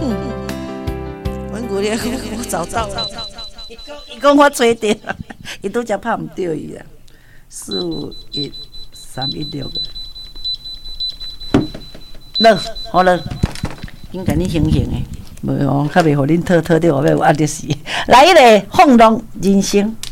阮姑娘我找到了，伊讲我找着了，伊拄则拍毋着伊啊，41316个，落好了，应该你醒醒的，无哦，较袂互恁讨着后尾有压力死。来，迄个放浪人生。